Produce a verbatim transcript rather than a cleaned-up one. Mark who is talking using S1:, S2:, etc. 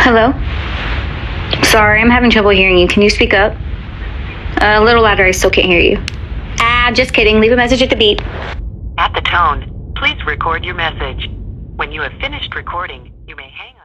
S1: Hello? Sorry, I'm having trouble hearing you. Can you speak up? Uh, a little louder, I still can't hear you. Ah, just kidding. Leave a message at the beep.
S2: At the tone, please record your message. When you have finished recording, you may hang up.